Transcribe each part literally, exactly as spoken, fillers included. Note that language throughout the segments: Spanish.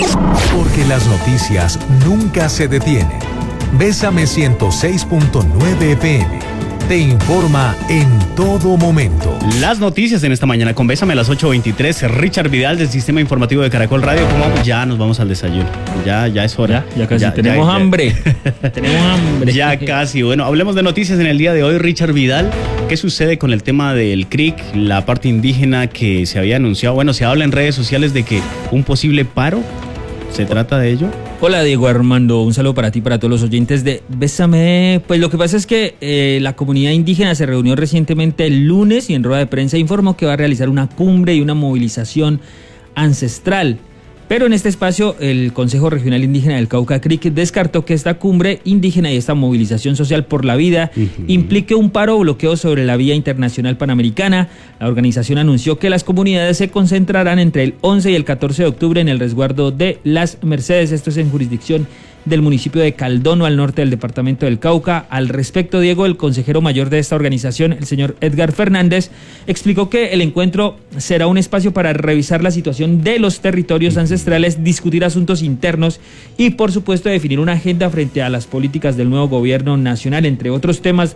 Porque las noticias nunca se detienen. Bésame ciento seis punto nueve F M. Te informa en todo momento. Las noticias en esta mañana con Bésame a las ocho veintitrés. Richard Vidal del Sistema Informativo de Caracol Radio. ¿Cómo vamos? Ya nos vamos al desayuno. Ya, ya es hora. Ya, ya casi. Ya, tenemos ya, hambre. Ya. Tenemos hambre. Ya casi. Bueno, hablemos de noticias en el día de hoy. Richard Vidal, ¿qué sucede con el tema del C R I C, la parte indígena que se había anunciado? Bueno, se habla en redes sociales de que un posible paro. ¿Se trata de ello? Hola Diego Armando, un saludo para ti y para todos los oyentes de Bésame. Pues lo que pasa es que eh, la comunidad indígena se reunió recientemente el lunes y en rueda de prensa informó que va a realizar una cumbre y una movilización ancestral. Pero en este espacio el Consejo Regional Indígena del Cauca C R I C descartó que esta cumbre indígena y esta movilización social por la vida uh-huh. implique un paro o bloqueo sobre la vía internacional panamericana. La organización anunció que las comunidades se concentrarán entre el once y el catorce de octubre en el resguardo de Las Mercedes. Esto es en jurisdicción del municipio de Caldono, al norte del departamento del Cauca. Al respecto, Diego, el consejero mayor de esta organización, el señor Edgar Fernández, explicó que el encuentro será un espacio para revisar la situación de los territorios ancestrales, discutir asuntos internos y, por supuesto, definir una agenda frente a las políticas del nuevo gobierno nacional. Entre otros temas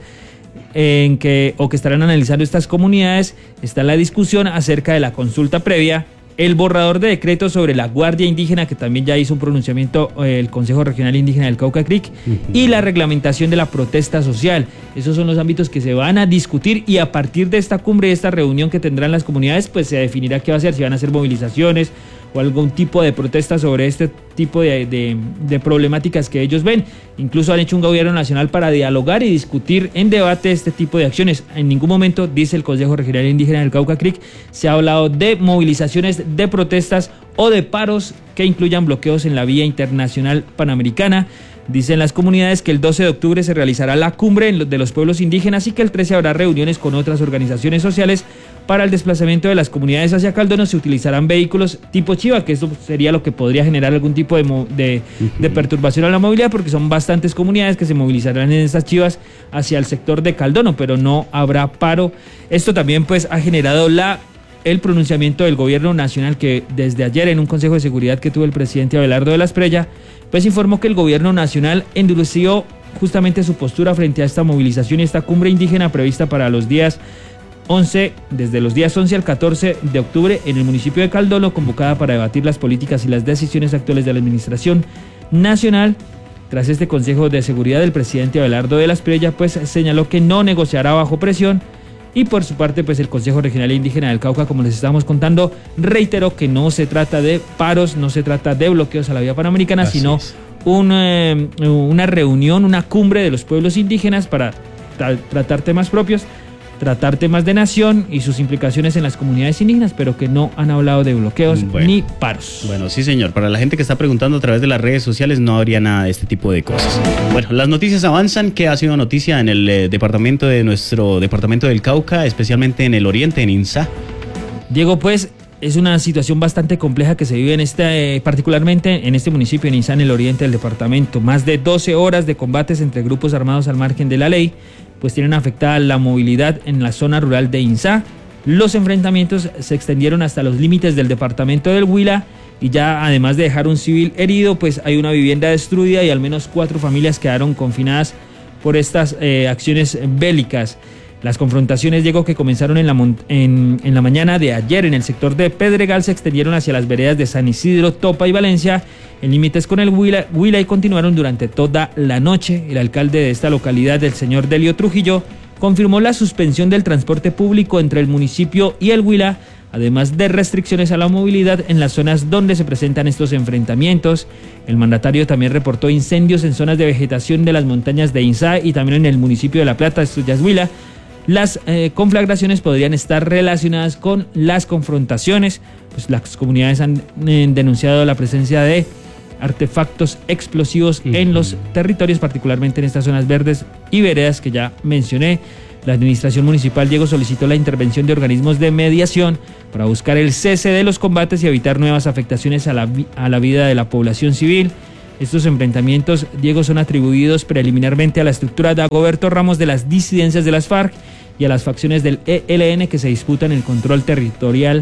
en que o que estarán analizando estas comunidades está la discusión acerca de la consulta previa, el borrador de decreto sobre la Guardia Indígena, que también ya hizo un pronunciamiento eh, el Consejo Regional Indígena del Cauca C R I C, uh-huh. y la reglamentación de la protesta social. Esos son los ámbitos que se van a discutir y a partir de esta cumbre, de esta reunión que tendrán las comunidades, pues se definirá qué va a hacer, si van a hacer movilizaciones o algún tipo de protesta sobre este tipo de, de, de problemáticas que ellos ven. Incluso han hecho un gobierno nacional para dialogar y discutir en debate este tipo de acciones. En ningún momento, dice el Consejo Regional Indígena del Cauca C R I C, se ha hablado de movilizaciones, de protestas o de paros que incluyan bloqueos en la vía internacional panamericana. Dicen las comunidades que el doce de octubre se realizará la cumbre de los pueblos indígenas y que el trece habrá reuniones con otras organizaciones sociales. Para el desplazamiento de las comunidades hacia Caldono se utilizarán vehículos tipo chiva, que esto sería lo que podría generar algún tipo de, de, de perturbación a la movilidad, porque son bastantes comunidades que se movilizarán en estas chivas hacia el sector de Caldono, pero no habrá paro. Esto también pues ha generado la el pronunciamiento del gobierno nacional, que desde ayer en un consejo de seguridad que tuvo el presidente Abelardo de la Espriella, pues informó que el gobierno nacional endureció justamente su postura frente a esta movilización y esta cumbre indígena prevista para los días once, desde los días once al catorce de octubre en el municipio de Caldono, convocada para debatir las políticas y las decisiones actuales de la administración nacional. Tras este consejo de seguridad, el presidente Abelardo de la Espriella pues señaló que no negociará bajo presión. Y por su parte, pues el Consejo Regional Indígena del Cauca, como les estábamos contando, reiteró que no se trata de paros, no se trata de bloqueos a la vía panamericana, Así sino un, eh, una reunión, una cumbre de los pueblos indígenas para tra- tratar temas propios, tratar temas de nación y sus implicaciones en las comunidades indígenas, pero que no han hablado de bloqueos bueno, ni paros. Bueno, sí señor, para la gente que está preguntando a través de las redes sociales no habría nada de este tipo de cosas. Bueno, las noticias avanzan. ¿Qué ha sido noticia en el eh, departamento de nuestro departamento del Cauca, especialmente en el oriente, en INSA? Diego, pues es una situación bastante compleja que se vive en este, eh, particularmente en este municipio, en INSA, en el oriente del departamento. Más de doce horas de combates entre grupos armados al margen de la ley, pues tienen afectada la movilidad en la zona rural de INSA. Los enfrentamientos se extendieron hasta los límites del departamento del Huila y ya además de dejar un civil herido, pues hay una vivienda destruida y al menos cuatro familias quedaron confinadas por estas eh, acciones bélicas. Las confrontaciones, Diego, que comenzaron en la, en, en la mañana de ayer en el sector de Pedregal, se extendieron hacia las veredas de San Isidro, Topa y Valencia, en límites con el Huila, Huila y continuaron durante toda la noche. El alcalde de esta localidad, el señor Delio Trujillo, confirmó la suspensión del transporte público entre el municipio y el Huila, además de restricciones a la movilidad en las zonas donde se presentan estos enfrentamientos. El mandatario también reportó incendios en zonas de vegetación de las montañas de INSA y también en el municipio de La Plata, esto ya es Huila. Las eh, conflagraciones podrían estar relacionadas con las confrontaciones, pues las comunidades han eh, denunciado la presencia de artefactos explosivos uh-huh. en los territorios, particularmente en estas zonas verdes y veredas que ya mencioné. La administración municipal, Diego, solicitó la intervención de organismos de mediación para buscar el cese de los combates y evitar nuevas afectaciones a la, a la vida de la población civil. Estos enfrentamientos, Diego, son atribuidos preliminarmente a la estructura de Dagoberto Ramos de las disidencias de las FARC y a las facciones del E L N que se disputan el control territorial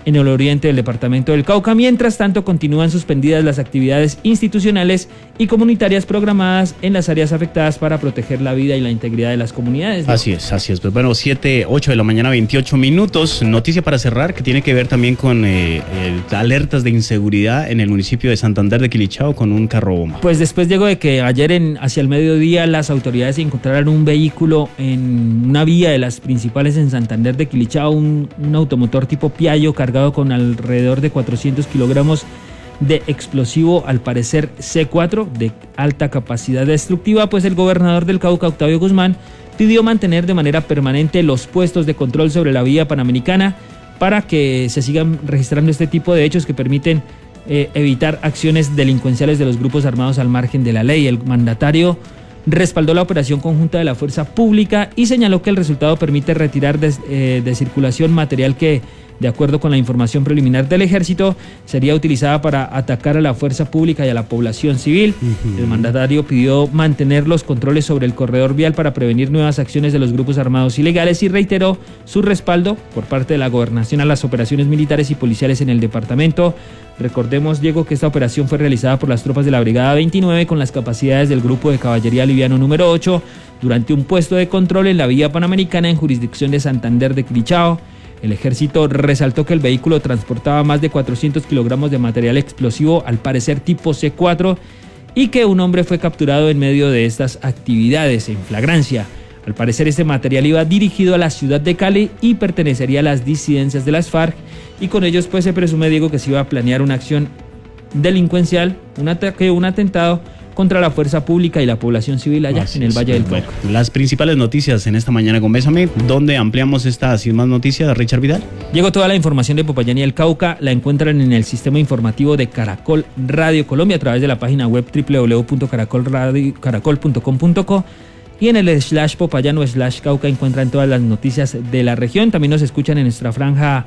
en el oriente del departamento del Cauca. Mientras tanto, continúan suspendidas las actividades institucionales y comunitarias programadas en las áreas afectadas para proteger la vida y la integridad de las comunidades, ¿no? Así es, así es. Pues bueno, siete, ocho de la mañana, veintiocho minutos. Noticia para cerrar que tiene que ver también con eh, el, alertas de inseguridad en el municipio de Santander de Quilichao con un carro bomba. Pues después llegó de que ayer en, hacia el mediodía las autoridades encontraron un vehículo en una vía de las principales en Santander de Quilichao, un, un automotor tipo Piaggio cargado con alrededor de cuatrocientos kilogramos de explosivo, al parecer ce cuatro, de alta capacidad destructiva. Pues el gobernador del Cauca, Octavio Guzmán, pidió mantener de manera permanente los puestos de control sobre la vía panamericana para que se sigan registrando este tipo de hechos que permiten eh, evitar acciones delincuenciales de los grupos armados al margen de la ley. El mandatario respaldó la operación conjunta de la fuerza pública y señaló que el resultado permite retirar de, eh, de circulación material que, de acuerdo con la información preliminar del ejército, sería utilizada para atacar a la fuerza pública y a la población civil. Uh-huh. El mandatario pidió mantener los controles sobre el corredor vial para prevenir nuevas acciones de los grupos armados ilegales y reiteró su respaldo por parte de la gobernación a las operaciones militares y policiales en el departamento. Recordemos, Diego, que esta operación fue realizada por las tropas de la Brigada veintinueve con las capacidades del Grupo de Caballería Liviano número ocho durante un puesto de control en la vía panamericana en jurisdicción de Santander de Quilichao. El ejército resaltó que el vehículo transportaba más de cuatrocientos kilogramos de material explosivo, al parecer tipo ce cuatro, y que un hombre fue capturado en medio de estas actividades en flagrancia. Al parecer este material iba dirigido a la ciudad de Cali y pertenecería a las disidencias de las FARC, y con ellos pues se presume, Diego, que se iba a planear una acción delincuencial, un ataque, un atentado contra la fuerza pública y la población civil allá Así en el Valle es, del Cauca. Bueno, las principales noticias en esta mañana con Bésame, ¿dónde ampliamos estas y más noticias, Richard Vidal? Llegó toda la información de Popayán y el Cauca, la encuentran en el sistema informativo de Caracol Radio Colombia a través de la página web doble u doble u doble u punto caracol punto com punto co y en el slash Popayán o slash Cauca encuentran todas las noticias de la región. También nos escuchan en nuestra franja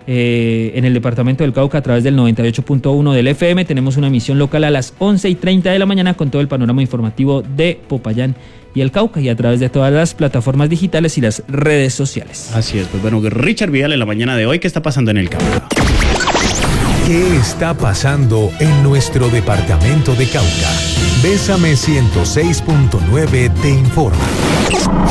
Eh, en el departamento del Cauca a través del noventa y ocho punto uno del F M. Tenemos una emisión local a las once y treinta de la mañana con todo el panorama informativo de Popayán y el Cauca, y a través de todas las plataformas digitales y las redes sociales. Así es, pues bueno, Richard Vidal en la mañana de hoy, ¿qué está pasando en el Cauca? ¿Qué está pasando en nuestro departamento de Cauca? Bésame ciento seis punto nueve te informa.